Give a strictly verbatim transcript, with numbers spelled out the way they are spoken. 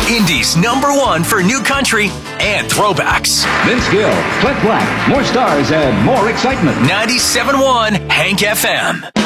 Indy's number one for new country and throwbacks. Vince Gill, Clint Black, more stars and more excitement. ninety-seven point one Hank F M.